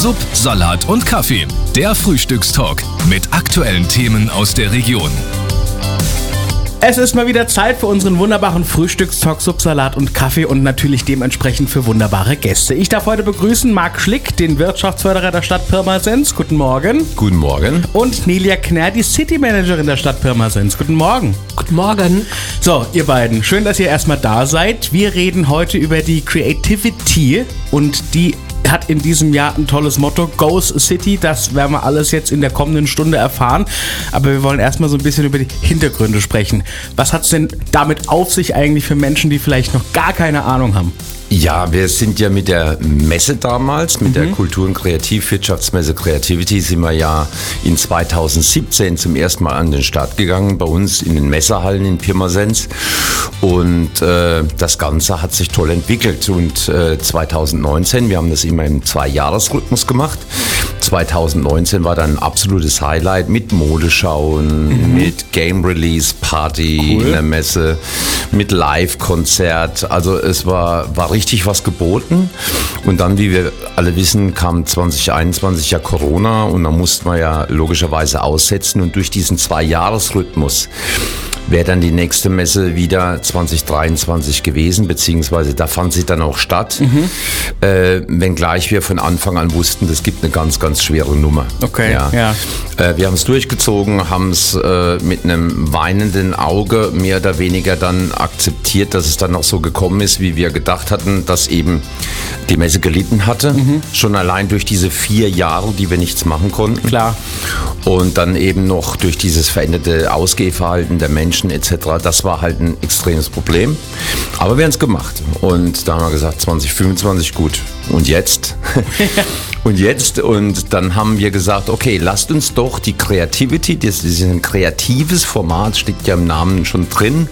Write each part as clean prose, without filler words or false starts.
Sub, Salat und Kaffee. Der Frühstückstalk mit aktuellen Themen aus der Region. Es ist mal wieder Zeit für unseren wunderbaren Frühstückstalk, Salat und Kaffee und natürlich dementsprechend für wunderbare Gäste. Ich darf heute begrüßen Marc Schlick, den Wirtschaftsförderer der Stadt Pirmasens. Guten Morgen. Guten Morgen. Und Nelia Knär, die City Managerin der Stadt Pirmasens. Guten Morgen. Guten Morgen. So, ihr beiden, schön, dass ihr erstmal da seid. Wir reden heute über die Creativity und die hat in diesem Jahr ein tolles Motto, Goes City. Das werden wir alles jetzt in der kommenden Stunde erfahren. Aber wir wollen erstmal so ein bisschen über die Hintergründe sprechen. Was hat es denn damit auf sich eigentlich für Menschen, die vielleicht noch gar keine Ahnung haben? Ja, wir sind ja mit der Messe damals, mit der Kultur- und Kreativwirtschaftsmesse Creativity, sind wir ja in 2017 zum ersten Mal an den Start gegangen, bei uns in den Messehallen in Pirmasens. Und das Ganze hat sich toll entwickelt. Und 2019, wir haben das immer im 2-Jahres-Rhythmus gemacht. 2019 war dann ein absolutes Highlight mit Modeschauen, mit Game-Release-Party in der Messe, mit Live-Konzert. Also es war richtig was geboten. Und dann, wie wir alle wissen, kam 2021 ja Corona und da mussten wir ja logischerweise aussetzen. Und durch diesen 2-Jahres-Rhythmus wäre dann die nächste Messe wieder 2023 gewesen, beziehungsweise da fand sie dann auch statt. Wenngleich wir von Anfang an wussten, das gibt eine ganz, ganz schwere Nummer. Okay, ja. Wir haben es durchgezogen, haben es mit einem weinenden Auge mehr oder weniger dann akzeptiert, dass es dann auch so gekommen ist, wie wir gedacht hatten, dass eben die Messe gelitten hatte. Schon allein durch diese 4 Jahre, die wir nichts machen konnten. Klar. Und dann eben noch durch dieses veränderte Ausgehverhalten der Menschen etc. Das war halt ein extremes Problem. Aber wir haben es gemacht. Und da haben wir gesagt, 2025 gut. Und jetzt? Und dann haben wir gesagt, okay, lasst uns doch die Creativity, das ist ein kreatives Format, steht ja im Namen schon drin,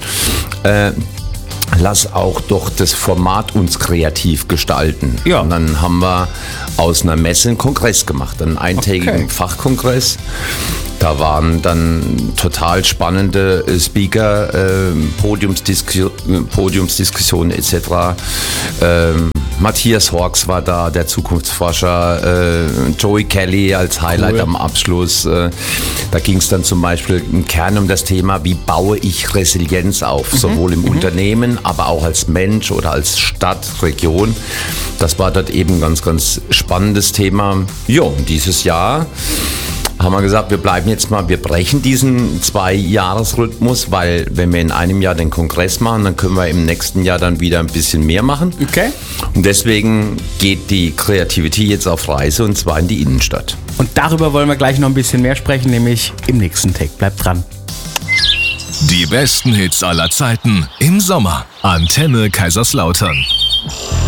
lass auch doch das Format uns kreativ gestalten. Ja. Und dann haben wir aus einer Messe einen Kongress gemacht, einen eintägigen Fachkongress. Da waren dann total spannende Speaker, Podiumsdiskussionen etc. Matthias Horks war da, der Zukunftsforscher, Joey Kelly als Highlight am Abschluss. Da ging es dann zum Beispiel im Kern um das Thema, wie baue ich Resilienz auf, sowohl im Unternehmen, aber auch als Mensch oder als Stadt, Region. Das war dort eben ein ganz, ganz spannendes Thema. Jo, dieses Jahr haben wir gesagt, wir brechen diesen 2-Jahres-Rhythmus, weil wenn wir in einem Jahr den Kongress machen, dann können wir im nächsten Jahr dann wieder ein bisschen mehr machen. Okay. Und deswegen geht die Creativity jetzt auf Reise und zwar in die Innenstadt. Und darüber wollen wir gleich noch ein bisschen mehr sprechen, nämlich im nächsten Take. Bleibt dran. Die besten Hits aller Zeiten im Sommer. Antenne Kaiserslautern.